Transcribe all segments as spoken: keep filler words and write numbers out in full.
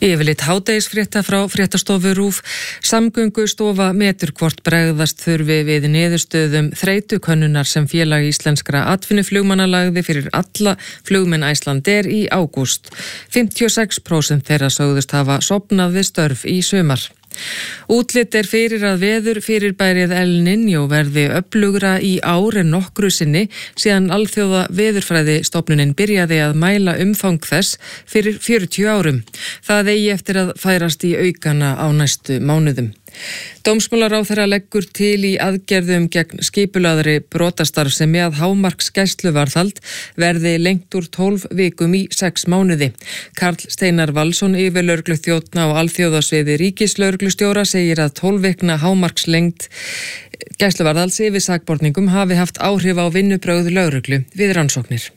Yfirleitt hádegisfrétta frá fréttastofu RÚV. Samgöngustofa metur hvort bregðast þurfi við niðurstöðum þreytukönnunar sem félag íslenskra atvinnuflugmanna lagði fyrir alla flugmenn Icelandair í ágúst. fimmtíu og sex prósent þeirra sögðust hafa sofnað við störf í sumar. Útlit er fyrir að veður fyrirbærið El Niño verði öflugra í ár en nokkru sinni síðan alþjóða veðurfræði stofnunin byrjaði að mæla umfang þess fyrir fjörutíu árum. Það eigi eftir að færast í aukana á næstu mánuðum. Dómsmálaráðherra leggur til í aðgerðum gegn skipulagðri brotastarfsemi að hámarksgæsluvarðhald verði lengt úr tólf vikum í sex mánuði. Karl Steinar Valsson, yfirlögregluþjónn á alþjóðasviði ríkislögreglustjóra, segir að tólf vikna hámarkslengd gæsluvarðhalds yfir sakborningum hafi haft áhrif á vinnubrögð lögreglu við rannsóknir.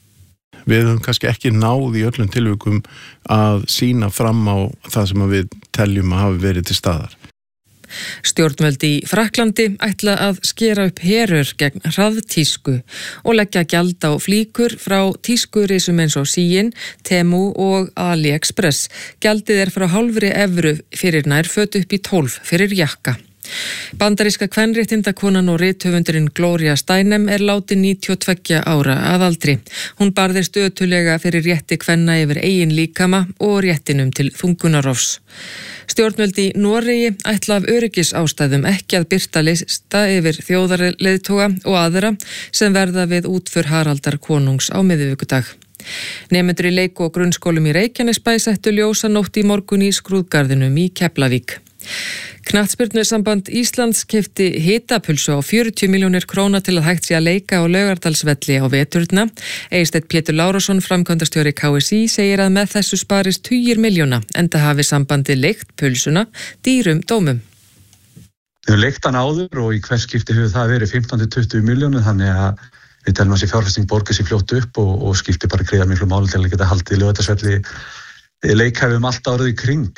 Við höfum kannski ekki náð í öllum tilvikum að sýna fram á það sem við teljum að hafi verið til staðar. Stjórnvöld í Frakklandi ætla að skera upp herör gegn hraðtísku og leggja gjald á flíkur frá tískurisum eins og Shein, Temu og AliExpress. Gjaldið er frá hálfri evru fyrir nærföt upp í tólf fyrir jakka. Bandaríska kvenréttindakonan og rithöfundurinn Gloria Steinem er látin níutíu og tveggja ára að aldri. Hún barðist ötulega fyrir rétti kvenna yfir eigin líkama og réttinum til þungunarofs. Stjórnvöld í Noregi ætla af öryggisástæðum ekki að birta lista yfir þjóðarleiðtoga og aðra sem verða við útför Haraldar konungs á miðvikudag. Nemendur í leik- og grunnskólum í Reykjanesbæ settu ljósanótt í morgun í skrúðgarðinum í Keflavík. Knattspyrnusamband Íslands keypti hitapulsu á fjörutíu milljónir króna til að hægt sé að leika á Laugardalsvelli á veturna. Eysteinn Pétur Lárusson, framkvæmdastjóri K S í, segir að með þessu sparist tugir milljóna, enda hafi sambandi leigt pulsuna dýrum dómum. Við höfum leigt hann áður og í hvers skipti hefur það verið fimmtán til tuttugu milljónir, þannig að við telum að þessi fjárfesting borgar sig fljótt upp og, og skipti bara gríðar miklu máli til að geta haldið Laugardalsvelli leikhæfum allt árið í kring.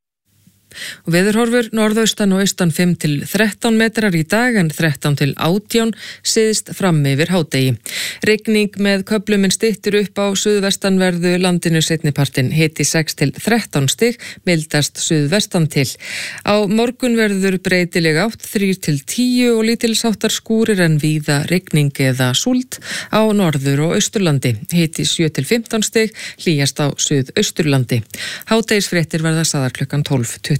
Og veðurhorfur norðaustan og austan fimm til þrettán metrar í dag en þrettán til átján syðst fram yfir hádegi. Rigning með köflum en styttir upp á suðvestanverðu landinu seinnipartinn, hiti sex til þrettán stig, mildast suðvestan til. Á morgun verður breytileg átt þrír til tíu og lítilsháttar skúrir en víða rigning eða súld á norður og austurlandi. Hiti sjö til fimmtán stig, hlýjast á suðausturlandi. Hádegisfréttir verða sagðar klukkan tólf tuttugu.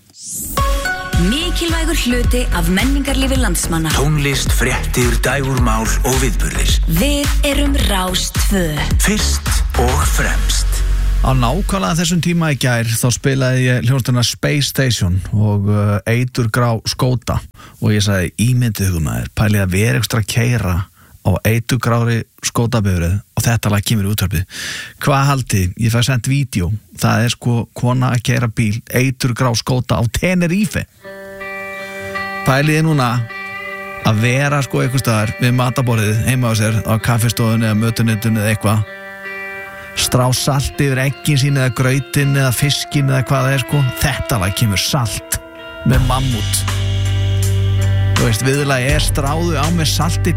Mikilvægur hluti af menningarlífi landsmanna. Tónlist, fréttir, dægurmál og viðburðir. Við erum Rás tvö. Fyrst og fremst. Á nákvæmlega þessum tíma í gær þá spilaði ég hljómsveitina Space Station og uh, eiturgrá skóta og ég sagði ímyndið ykkur maður, pælið að vera ekstra keyra á eiturgrári skótabifrið og þetta lag kemur í útvarpið. Hvað haldið? Ég fæ sent vídeo. Það er sko kona að keyra bíl, eiturgrá skóta á Tenerife. Pæliði núna að vera sko einhvers staðar við mataborðið heima á sér á kaffistofunni eða mötuneytunni eða eitthvað, strá salt yfir eggin sín eða grautin eða fiskin eða hvað það er sko. Þetta lag kemur salt með mammút. Þú veist, viðurlagi er stráðu á með salti